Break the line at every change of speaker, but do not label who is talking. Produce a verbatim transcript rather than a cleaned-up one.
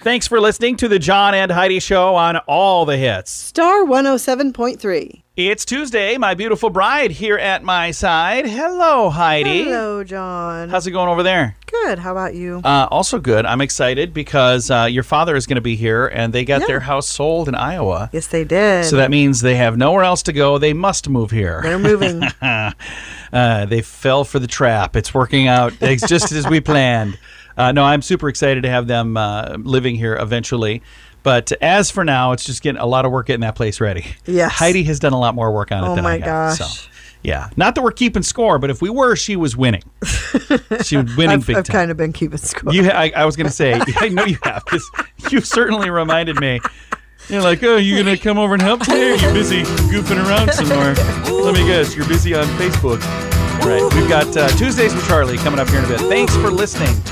Thanks for listening to the John and Heidi Show on all the hits.
Star one oh seven point three.
It's Tuesday. My beautiful bride here at my side. Hello, Heidi.
Hello, John.
How's it going over there?
Good. How about you?
Uh, also good. I'm excited because uh, your father is going to be here, and they got
Yeah.
their house sold in Iowa.
Yes, they did.
So that means they have nowhere else to go. They must move here.
They're moving.
uh, they fell for the trap. It's working out it's just as we planned. Uh, no, I'm super excited to have them uh, living here eventually. But as for now, it's just getting a lot of work getting that place ready.
Yes.
Heidi has done a lot more work on it
Oh
than
my
I have.
gosh.
So, yeah. Not that we're keeping score, but if we were, she was winning. She was winning
I've,
big
I've
time.
kind of been keeping score.
You, ha- I, I was going to say, I know you have, because you've certainly reminded me. You're like, oh, you going to come over and help today? Or are you busy goofing around some more? Let me guess, you're busy on Facebook. Right. We've got uh, Tuesdays with Charlie coming up here in a bit. Thanks for listening.